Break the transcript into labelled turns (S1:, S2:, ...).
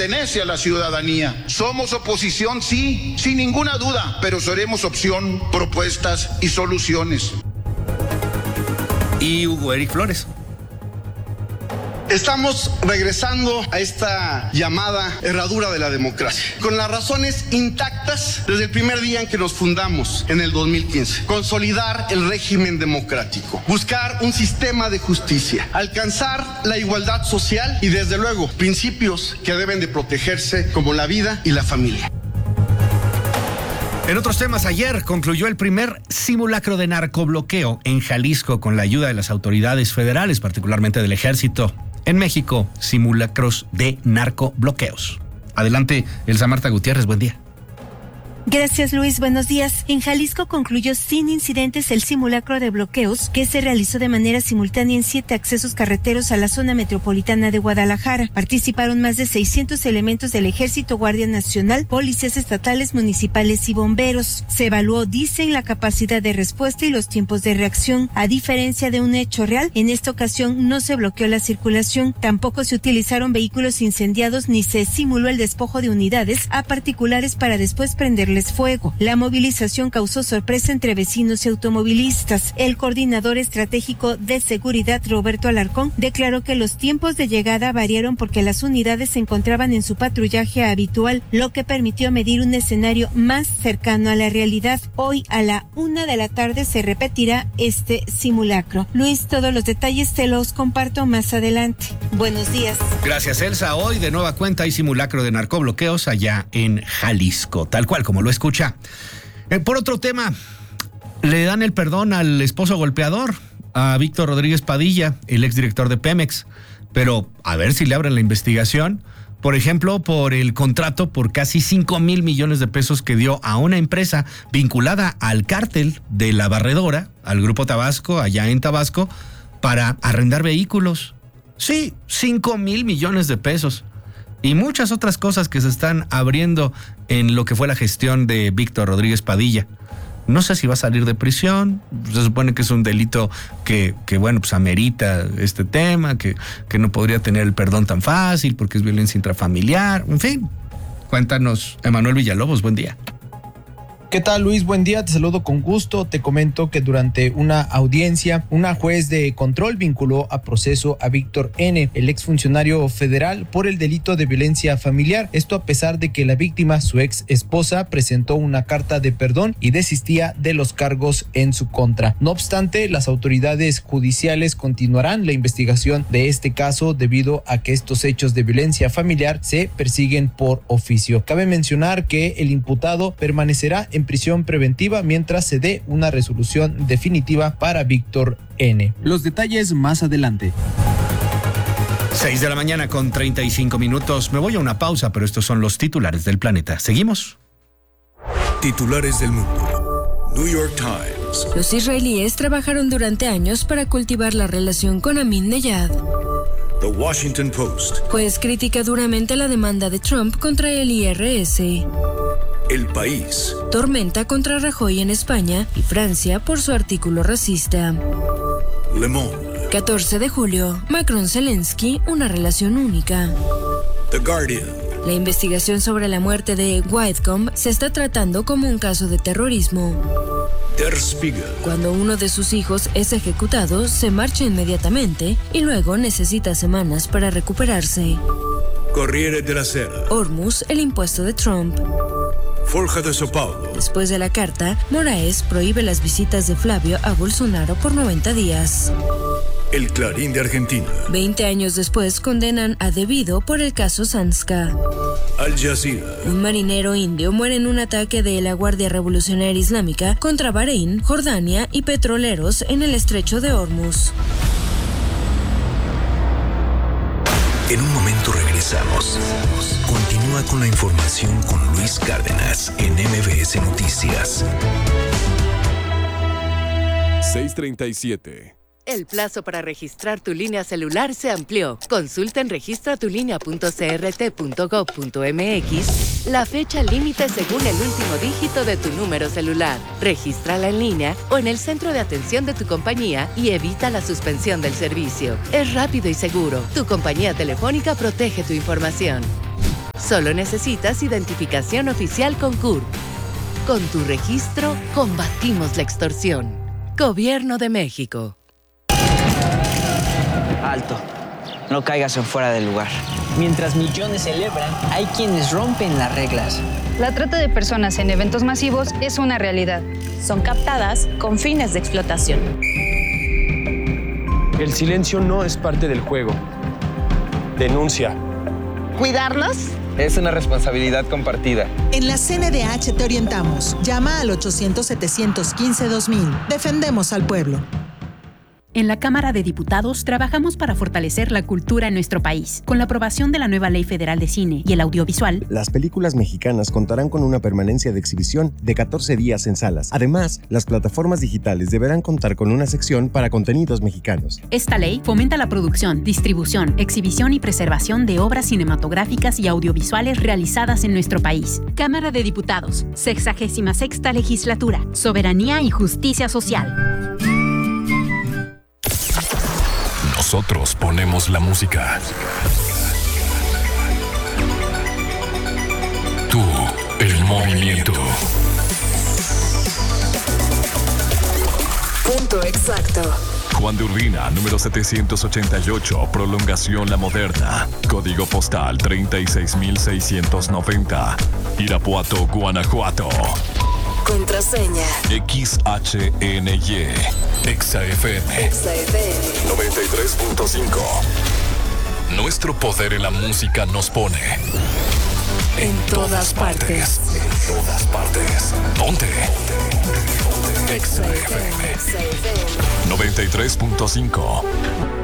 S1: pertenece a la ciudadanía. Somos oposición, sí, sin ninguna duda, pero seremos opción, propuestas y soluciones.
S2: Y Hugo Eric Flores.
S3: Estamos regresando a esta llamada herradura de la democracia, con las razones intactas desde el primer día en que nos fundamos en el 2015. Consolidar el régimen democrático, buscar un sistema de justicia, alcanzar la igualdad social y desde luego principios que deben de protegerse como la vida y la familia.
S2: En otros temas, ayer concluyó el primer simulacro de narcobloqueo en Jalisco con la ayuda de las autoridades federales, particularmente del Ejército. En México, simulacros de narcobloqueos. Adelante, Elsa Marta Gutiérrez, buen día.
S4: Gracias, Luis. Buenos días. En Jalisco concluyó sin incidentes el simulacro de bloqueos que se realizó de manera simultánea en 7 accesos carreteros a la zona metropolitana de Guadalajara. Participaron más de 600 elementos del Ejército, Guardia Nacional, policías estatales, municipales y bomberos. Se evaluó, dicen, la capacidad de respuesta y los tiempos de reacción. A diferencia de un hecho real, en esta ocasión no se bloqueó la circulación, tampoco se utilizaron vehículos incendiados ni se simuló el despojo de unidades a particulares para después prenderles fuego. La movilización causó sorpresa entre vecinos y automovilistas. El coordinador estratégico de seguridad, Roberto Alarcón, declaró que los tiempos de llegada variaron porque las unidades se encontraban en su patrullaje habitual, lo que permitió medir un escenario más cercano a la realidad. Hoy a la 1 de la tarde se repetirá este simulacro. Luis, todos los detalles te los comparto más adelante. Buenos días.
S2: Gracias, Elsa. Hoy de nueva cuenta hay simulacro de narcobloqueos allá en Jalisco, tal cual como lo escucha. Por otro tema, le dan el perdón al esposo golpeador, a Víctor Rodríguez Padilla, el exdirector de Pemex, pero a ver si le abren la investigación, por ejemplo, por el contrato por casi 5,000 millones de pesos que dio a una empresa vinculada al cártel de La Barredora, al Grupo Tabasco, allá en Tabasco, para arrendar vehículos. Sí, 5,000 millones de pesos. Y muchas otras cosas que se están abriendo en lo que fue la gestión de Víctor Rodríguez Padilla. No sé si va a salir de prisión, se supone que es un delito que bueno, pues amerita este tema, que no podría tener el perdón tan fácil porque es violencia intrafamiliar, en fin. Cuéntanos, Emanuel Villalobos, buen día.
S5: ¿Qué tal, Luis? Buen día, te saludo con gusto. Te comento que durante una audiencia, una juez de control vinculó a proceso a Víctor N., el exfuncionario federal, por el delito de violencia familiar. Esto a pesar de que la víctima, su ex esposa, presentó una carta de perdón y desistía de los cargos en su contra. No obstante, las autoridades judiciales continuarán la investigación de este caso debido a que estos hechos de violencia familiar se persiguen por oficio. Cabe mencionar que el imputado permanecerá en prisión preventiva mientras se dé una resolución definitiva para Víctor N. Los detalles más adelante.
S2: 6 de la mañana con 35 minutos. Me voy a una pausa, pero estos son los titulares del planeta. ¿Seguimos?
S6: Titulares del mundo. New York Times.
S7: Los israelíes trabajaron durante años para cultivar la relación con Ahmadinejad.
S6: The Washington Post.
S7: Juez critica duramente la demanda de Trump contra el IRS.
S6: El País.
S7: Tormenta contra Rajoy en España y Francia por su artículo racista.
S6: Le Monde.
S7: 14 de julio, Macron-Zelensky, una relación única.
S6: The Guardian.
S7: La investigación sobre la muerte de Whitcomb se está tratando como un caso de terrorismo.
S6: Der Spiegel.
S7: Cuando uno de sus hijos es ejecutado, se marcha inmediatamente y luego necesita semanas para recuperarse.
S6: Corriere della Sera.
S7: Hormuz, el impuesto de Trump.
S6: Folha de São Paulo.
S7: Después de la carta, Moraes prohíbe las visitas de Flavio a Bolsonaro por 90 días.
S6: El Clarín de Argentina.
S7: 20 años después condenan a Debido por el caso Sanska.
S6: Al Jazeera.
S7: Un marinero indio muere en un ataque de la Guardia Revolucionaria Islámica contra Bahrein, Jordania y petroleros en el estrecho de Hormuz.
S6: En un momento regresamos. Continúa con la información con Luis Cárdenas en MBS Noticias.
S8: 6:37.
S9: El plazo para registrar tu línea celular se amplió. Consulta en registratulinea.crt.gov.mx la fecha límite según el último dígito de tu número celular. Regístrala en línea o en el centro de atención de tu compañía y evita la suspensión del servicio. Es rápido y seguro. Tu compañía telefónica protege tu información. Solo necesitas identificación oficial con CURP. Con tu registro, combatimos la extorsión. Gobierno de México.
S8: Alto. No caigas en fuera del lugar. Mientras millones celebran, hay quienes rompen las reglas.
S10: La trata de personas en eventos masivos es una realidad.
S11: Son captadas con fines de explotación.
S12: El silencio no es parte del juego. Denuncia.
S13: ¿Cuidarnos?
S14: Es una responsabilidad compartida.
S15: En la CNDH te orientamos. Llama al 800-715-2000. Defendemos al pueblo.
S16: En la Cámara de Diputados trabajamos para fortalecer la cultura en nuestro país. Con la aprobación de la nueva Ley Federal de Cine y el Audiovisual,
S17: las películas mexicanas contarán con una permanencia de exhibición de 14 días en salas. Además, las plataformas digitales deberán contar con una sección para contenidos mexicanos.
S16: Esta ley fomenta la producción, distribución, exhibición y preservación de obras cinematográficas y audiovisuales realizadas en nuestro país. Cámara de Diputados, 66ª Legislatura, Soberanía y Justicia Social.
S18: Nosotros ponemos la música. Tú, el movimiento.
S19: Punto exacto.
S18: Juan de Urbina, número 788, prolongación La Moderna. Código postal 36690. Irapuato, Guanajuato.
S19: Contraseña.
S18: XHNY. XFM. 93.5. Nuestro poder en la música nos pone en todas partes. En todas partes. Ponte. XFM 93.5.